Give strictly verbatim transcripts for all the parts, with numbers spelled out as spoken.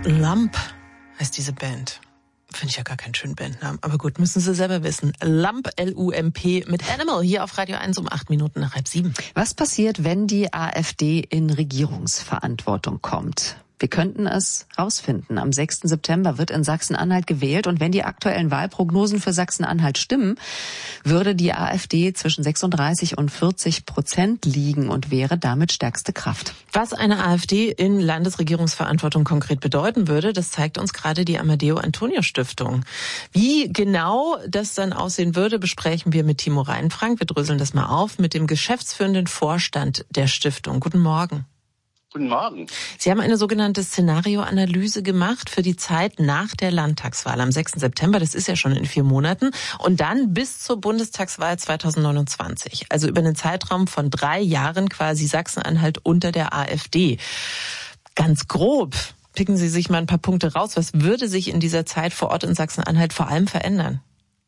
Lump heißt diese Band. Finde ich ja gar keinen schönen Bandnamen. Aber gut, müssen Sie selber wissen. Lump, L U M P mit Animal hier auf Radio eins um acht Minuten nach halb sieben. Was passiert, wenn die AfD in Regierungsverantwortung kommt? Wir könnten es rausfinden. Am sechsten September wird in Sachsen-Anhalt gewählt und wenn die aktuellen Wahlprognosen für Sachsen-Anhalt stimmen, würde die AfD zwischen sechsunddreißig und vierzig Prozent liegen und wäre damit stärkste Kraft. Was eine AfD in Landesregierungsverantwortung konkret bedeuten würde, das zeigt uns gerade die Amadeo-Antonio-Stiftung. Wie genau das dann aussehen würde, besprechen wir mit Timo Reinfrank. Wir dröseln das mal auf mit dem geschäftsführenden Vorstand der Stiftung. Guten Morgen. Guten Morgen. Sie haben eine sogenannte Szenarioanalyse gemacht für die Zeit nach der Landtagswahl am sechsten September. Das ist ja schon in vier Monaten. Und dann bis zur Bundestagswahl zweitausendneunundzwanzig. Also über einen Zeitraum von drei Jahren quasi Sachsen-Anhalt unter der AfD. Ganz grob picken Sie sich mal ein paar Punkte raus. Was würde sich in dieser Zeit vor Ort in Sachsen-Anhalt vor allem verändern?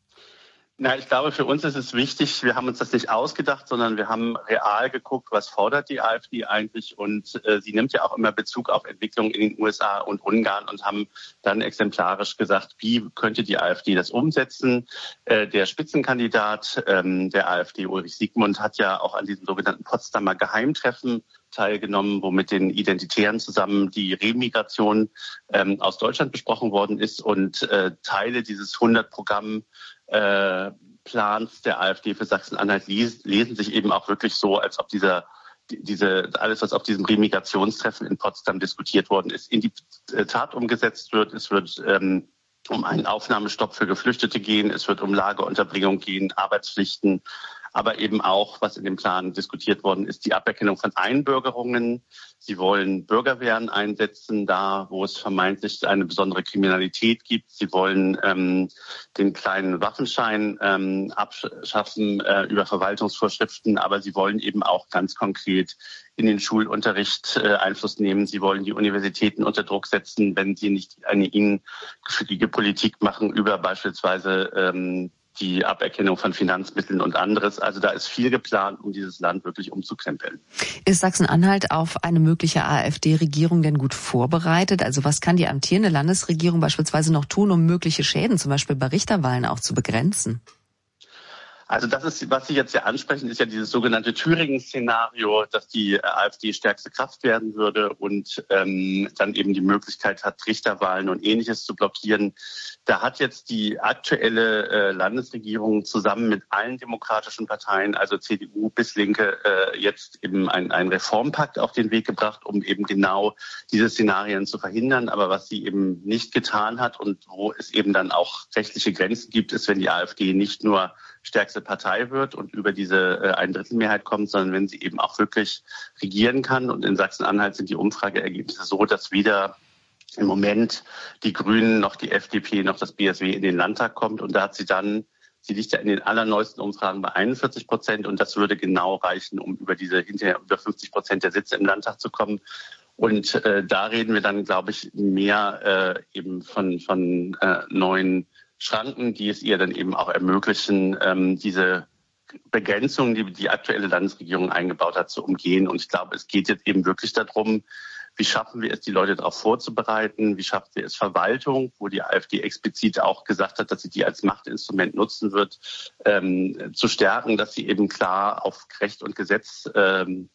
Na, ich glaube, für uns ist es wichtig, wir haben uns das nicht ausgedacht, sondern wir haben real geguckt, was fordert die AfD eigentlich. Und äh, sie nimmt ja auch immer Bezug auf Entwicklungen in den U S A und Ungarn und haben dann exemplarisch gesagt, wie könnte die AfD das umsetzen. Äh, der Spitzenkandidat ähm, der AfD, Ulrich Siegmund, hat ja auch an diesem sogenannten Potsdamer Geheimtreffen teilgenommen, wo mit den Identitären zusammen die Remigration ähm, aus Deutschland besprochen worden ist und äh, Teile dieses hundert-Programm Äh, Plans der AfD für Sachsen-Anhalt lies, lesen sich eben auch wirklich so, als ob dieser diese alles, was auf diesem Remigrationstreffen in Potsdam diskutiert worden ist, in die Tat umgesetzt wird. Es wird ähm, um einen Aufnahmestopp für Geflüchtete gehen, es wird um Lagerunterbringung gehen, Arbeitspflichten, aber eben auch, was in dem Plan diskutiert worden ist, die Aberkennung von Einbürgerungen. Sie wollen Bürgerwehren einsetzen, da wo es vermeintlich eine besondere Kriminalität gibt. Sie wollen ähm, den kleinen Waffenschein ähm, abschaffen äh, über Verwaltungsvorschriften, aber sie wollen eben auch ganz konkret in den Schulunterricht äh, Einfluss nehmen. Sie wollen die Universitäten unter Druck setzen, wenn sie nicht eine ihnen gefügige Politik machen über beispielsweise ähm, die Aberkennung von Finanzmitteln und anderes. Also da ist viel geplant, um dieses Land wirklich umzukrempeln. Ist Sachsen-Anhalt auf eine mögliche AfD-Regierung denn gut vorbereitet? Also was kann die amtierende Landesregierung beispielsweise noch tun, um mögliche Schäden, zum Beispiel bei Richterwahlen, auch zu begrenzen? Also das ist, was Sie jetzt ja ansprechen, ist ja dieses sogenannte Thüringen-Szenario, dass die AfD stärkste Kraft werden würde und ähm, dann eben die Möglichkeit hat, Richterwahlen und Ähnliches zu blockieren. Da hat jetzt die aktuelle äh, Landesregierung zusammen mit allen demokratischen Parteien, also C D U bis Linke, äh, jetzt eben ein, ein Reformpakt auf den Weg gebracht, um eben genau diese Szenarien zu verhindern. Aber was sie eben nicht getan hat und wo es eben dann auch rechtliche Grenzen gibt, ist, wenn die AfD nicht nur stärkste Partei wird und über diese äh, Ein-Drittel-Mehrheit kommt, sondern wenn sie eben auch wirklich regieren kann. Und in Sachsen-Anhalt sind die Umfrageergebnisse so, dass weder im Moment die Grünen noch die F D P noch das B S W in den Landtag kommt. Und da hat sie dann, sie liegt ja in den allerneuesten Umfragen bei einundvierzig Prozent und das würde genau reichen, um über diese hinterher über fünfzig Prozent der Sitze im Landtag zu kommen. Und äh, da reden wir dann, glaube ich, mehr äh, eben von, von äh, neuen Schranken, die es ihr dann eben auch ermöglichen, ähm, diese Begrenzungen, die die aktuelle Landesregierung eingebaut hat, zu umgehen. Und ich glaube, es geht jetzt eben wirklich darum, wie schaffen wir es, die Leute darauf vorzubereiten? Wie schaffen wir es, Verwaltung, wo die AfD explizit auch gesagt hat, dass sie die als Machtinstrument nutzen wird, ähm, zu stärken, dass sie eben klar auf Recht und Gesetz ähm,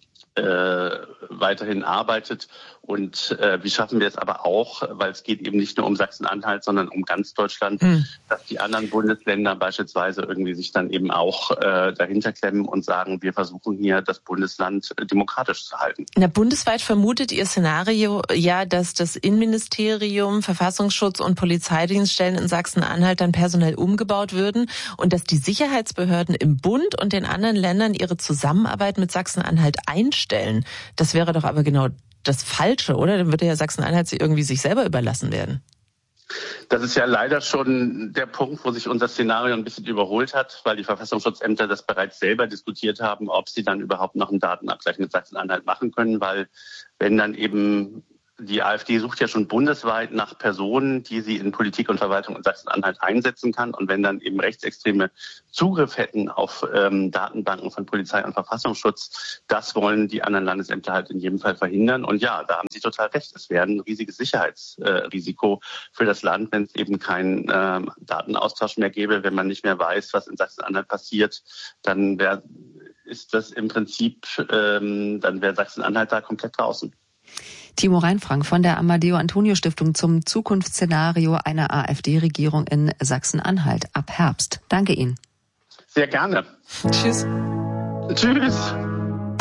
äh, weiterhin arbeitet. Und äh, wie schaffen wir es aber auch, weil es geht eben nicht nur um Sachsen-Anhalt, sondern um ganz Deutschland, hm. dass die anderen Bundesländer beispielsweise irgendwie sich dann eben auch äh, dahinter klemmen und sagen, wir versuchen hier das Bundesland äh, demokratisch zu halten. Na, bundesweit vermutet Ihr Szenario ja, dass das Innenministerium, Verfassungsschutz und Polizeidienststellen in Sachsen-Anhalt dann personell umgebaut würden und dass die Sicherheitsbehörden im Bund und den anderen Ländern ihre Zusammenarbeit mit Sachsen-Anhalt einstellen. Das wäre doch aber genau das Falsche, oder? Dann würde ja Sachsen-Anhalt irgendwie sich selber überlassen werden. Das ist ja leider schon der Punkt, wo sich unser Szenario ein bisschen überholt hat, weil die Verfassungsschutzämter das bereits selber diskutiert haben, ob sie dann überhaupt noch einen Datenabgleich mit Sachsen-Anhalt machen können, weil wenn dann eben Die AfD sucht ja schon bundesweit nach Personen, die sie in Politik und Verwaltung in Sachsen-Anhalt einsetzen kann. Und wenn dann eben Rechtsextreme Zugriff hätten auf ähm, Datenbanken von Polizei und Verfassungsschutz, das wollen die anderen Landesämter halt in jedem Fall verhindern. Und ja, da haben Sie total recht. Es wäre ein riesiges Sicherheitsrisiko äh, für das Land, wenn es eben keinen äh, Datenaustausch mehr gäbe, wenn man nicht mehr weiß, was in Sachsen-Anhalt passiert, dann wäre ist das im Prinzip, ähm, dann wäre Sachsen-Anhalt da komplett draußen. Timo Reinfrank von der Amadeo-Antonio-Stiftung zum Zukunftsszenario einer AfD-Regierung in Sachsen-Anhalt ab Herbst. Danke Ihnen. Sehr gerne. Tschüss. Tschüss.